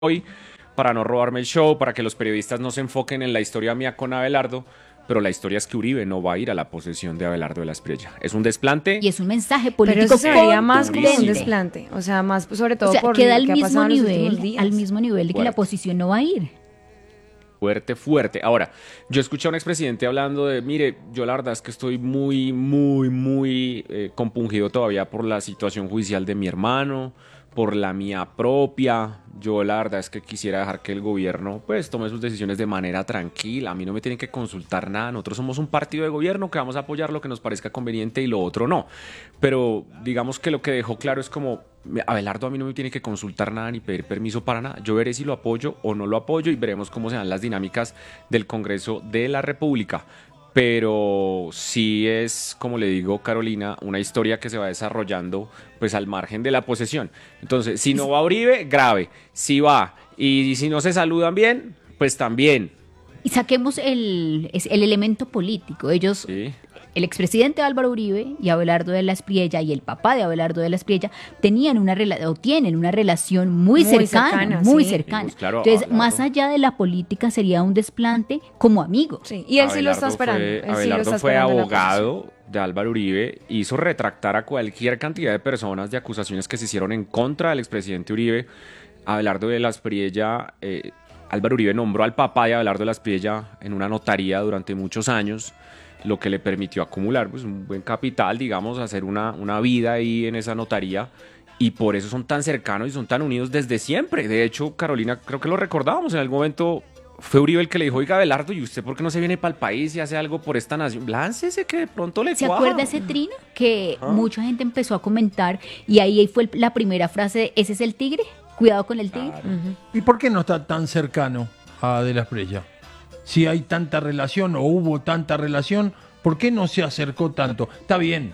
hoy para no robarme el show, para que los periodistas no se enfoquen en la historia mía con Abelardo, pero la historia es que Uribe no va a ir a la posesión de Abelardo de la Espriella. Es un desplante. Y es un mensaje Pero político eso se vería más como un contundente. desplante, o sea, más sobre todo O sea, por queda lo que ha pasado en los últimos días. al mismo nivel de que la Fuerte. oposición no va a ir. Fuerte, fuerte. Ahora, yo escuché a un expresidente hablando de, mire, yo la verdad es que estoy muy compungido todavía por la situación judicial de mi hermano, por la mía propia. Yo la verdad es que quisiera dejar que el gobierno pues tome sus decisiones de manera tranquila. A mí no me tienen que consultar nada. Nosotros somos un partido de gobierno que vamos a apoyar lo que nos parezca conveniente y lo otro no. Pero digamos que lo que dejó claro es como, Abelardo a mí no me tiene que consultar nada ni pedir permiso para nada. Yo veré si lo apoyo o no lo apoyo y veremos cómo se dan las dinámicas del Congreso de la República. Pero sí es, como le digo, Carolina, una historia que se va desarrollando pues al margen de la posesión. Entonces, si no va Uribe, grave. Si va y si no se saludan bien, pues también. Y saquemos el elemento político. Ellos, Sí. el expresidente Álvaro Uribe y Abelardo de la Espriella y el papá de Abelardo de la Espriella tienen una relación muy Muy cercana, cercana, muy sí. cercana. Pues claro, Entonces, Abelardo. más allá de la política, sería un desplante como amigo. Sí, y él sí lo está Abelardo esperando. fue- él sí lo Abelardo está fue esperando en la abogado de Álvaro Uribe, hizo retractar a cualquier cantidad de personas de acusaciones que se hicieron en contra del expresidente Uribe. Abelardo de la Espriella, Álvaro Uribe nombró al papá de Abelardo de la Espriella en una notaría durante muchos años, lo que le permitió acumular pues, un buen capital, digamos, hacer una vida ahí en esa notaría. Y por eso son tan cercanos y son tan unidos desde siempre. De hecho, Carolina, creo que lo recordábamos en algún momento. Fue Uribe el que le dijo, oiga, Abelardo, ¿y usted por qué no se viene para el país y hace algo por esta nación? Láncese que de pronto le ¿Se cuaja. acuerda ese trino que mucha gente empezó a comentar y ahí fue la primera frase de, ¿ese es el tigre? Cuidado con el tigre. ¿Y por qué no está tan cercano a De la Espriella? Si hay tanta relación o hubo tanta relación, ¿por qué no se acercó tanto? Está bien,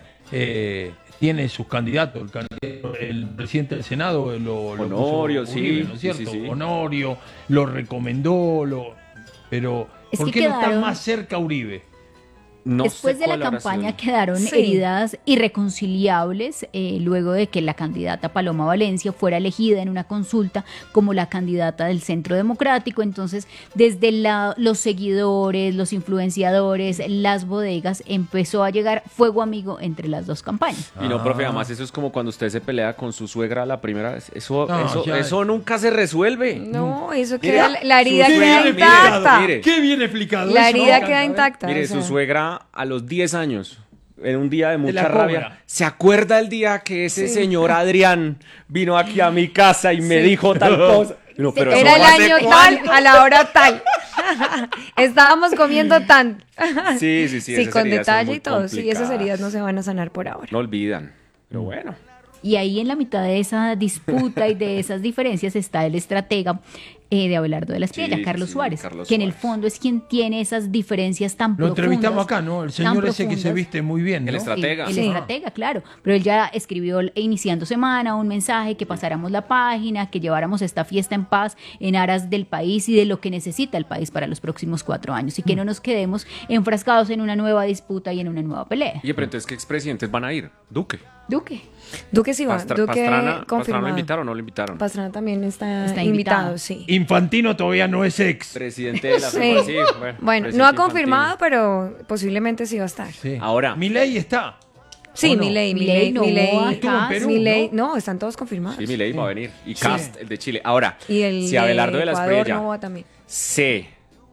tiene sus candidatos, el presidente del Senado lo Honorio, puso Uribe, sí, ¿no es cierto? sí, sí, sí. Honorio lo recomendó, pero Es ¿por que qué no está quedaron- más cerca Uribe? No Después sé de la cuál habrá campaña sido. quedaron Sí. heridas irreconciliables luego de que la candidata Paloma Valencia fuera elegida en una consulta como la candidata del Centro Democrático. Entonces, desde los seguidores, los influenciadores, las bodegas, empezó a llegar fuego amigo entre las dos campañas. Y no, profe, además eso es como cuando usted se pelea con su suegra la primera vez. Eso, No, eso, ya- eso nunca se resuelve. No, eso Mire, queda, la herida su queda suegra, intacta. mire. Qué bien explicado. La eso, herida ¿no? queda A ver. intacta. Mire, o sea. su suegra a los 10 años, en un día de mucha la rabia, cobra. ¿se acuerda el día que ese Sí. señor Adrián vino aquí a mi casa y me Sí. dijo tal cosa? No, pero eso Era el fue hace año cuánto. tal, a la hora tal. Estábamos comiendo tan. Sí, sí, sí. Sí, esas con heridas son detalle muy y todo. Sí, esas complicadas. heridas no se van a sanar por ahora. No olvidan. Pero bueno. Y ahí en la mitad de esa disputa y de esas diferencias está el estratega de Abelardo de la Espriella, Sí, Carlos sí, Suárez, Carlos que en el Suárez. fondo es quien tiene esas diferencias tan Lo profundas. entrevistamos acá, ¿no? El tan señor ese que se profundas. viste muy bien, ¿no? El estratega. El Sí. estratega, claro. Pero él ya escribió iniciando semana un mensaje que pasáramos la página, que lleváramos esta fiesta en paz en aras del país y de lo que necesita el país para los próximos 4 años y que no nos quedemos enfrascados en una nueva disputa y en una nueva pelea. Oye, pero entonces, ¿qué expresidentes van a ir? Duque. Duque. Duque sí va. Duque ¿Pastrana lo confirmado. invitaron o no lo invitaron? Pastrana también está, Está invitado, invitado. sí. Infantino todavía no es ex. Presidente de la Sí. FIFA, sí, Bueno, presidente no ha Infantino. confirmado, pero posiblemente sí va a estar. Sí. Ahora. Milei está. Sí, ¿O no? Milei, Milei no, Estuvo en acá, Perú, Milei, ¿no? no, están todos confirmados. Sí, Milei va a venir. Y Cast, el de Chile. Ahora, Y el si Abelardo de la Ecuador Espriella no va también. se,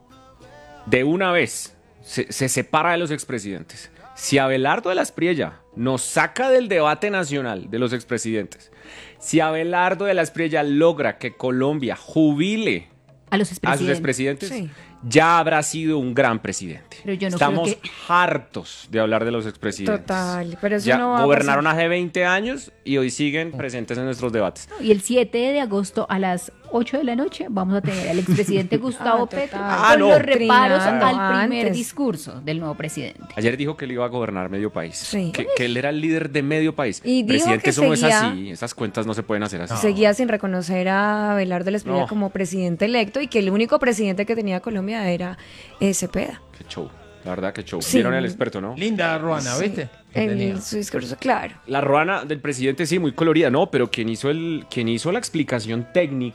de una vez, se separa de los expresidentes. Si Abelardo de la Espriella nos saca del debate nacional de los expresidentes, si Abelardo de la Espriella logra que Colombia jubile A los a sus expresidentes. expresidentes, Sí. ya habrá sido un gran presidente. Pero yo no Estamos creo que- hartos de hablar de los expresidentes. Total, pero eso ya no va a gobernaron pasar. hace 20 años y hoy siguen presentes en nuestros debates. Y el 7 de agosto a las 8 de la noche vamos a tener al expresidente Gustavo total. Petro Ah, con no. los reparos Trinando al primer antes. discurso del nuevo presidente. Ayer dijo que él iba a gobernar medio país. Sí. Que él era el líder de medio país. Y dijo Presidente, que eso no es seguía- así. Esas cuentas no se pueden hacer así. Seguía sin reconocer a Abelardo de la Espriella No. como presidente electo y que el único presidente que tenía Colombia era Cepeda. Qué show. La verdad, qué show. Sí. Vieron el experto, ¿no? Linda Ruana, Sí, ¿viste? Que tenía. En su discurso, claro. La ruana del presidente, sí, muy colorida, ¿no? Pero quien hizo la explicación técnica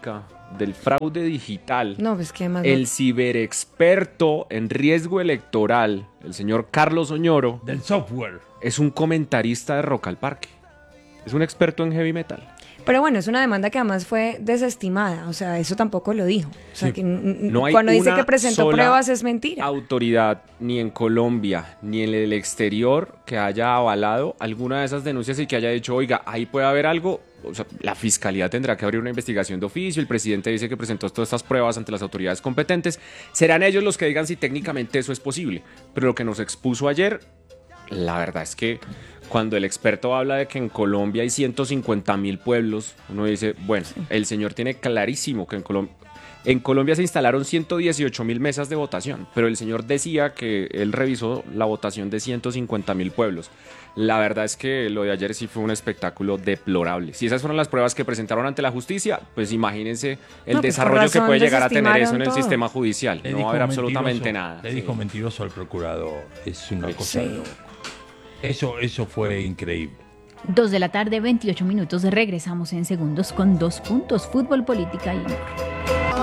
del fraude digital, No, pues que además el ciberexperto en riesgo electoral, el señor Carlos Oñoro, Del software. es un comentarista de Rock al Parque. Es un experto en heavy metal. Pero bueno, es una demanda que además fue desestimada, o sea, eso tampoco lo dijo. O sea, Sí. que No hay cuando dice una que presentó sola pruebas es mentira. autoridad, ni en Colombia, ni en el exterior, que haya avalado alguna de esas denuncias y que haya dicho, oiga, ahí puede haber algo. O sea, la fiscalía tendrá que abrir una investigación de oficio. El presidente dice que presentó todas estas pruebas ante las autoridades competentes. Serán ellos los que digan si técnicamente eso es posible. Pero lo que nos expuso ayer, la verdad es que cuando el experto habla de que en Colombia hay 150.000 pueblos, uno dice, bueno, el señor tiene clarísimo que en Colombia se instalaron 118.000 mesas de votación, pero el señor decía que él revisó la votación de 150.000 pueblos. La verdad es que lo de ayer sí fue un espectáculo deplorable. Si esas fueron las pruebas que presentaron ante la justicia, pues imagínense el No, pues con desarrollo que razón puede llegar a tener eso en el desestimaron todo. sistema judicial. Le No dijo va a haber mentiroso, absolutamente nada. Le Sí. dijo mentiroso al procurador. Es una cosa Sí. de loco. Eso fue increíble. 2 de la tarde, 28 minutos. Regresamos en segundos con 2 puntos. Fútbol, política y humor.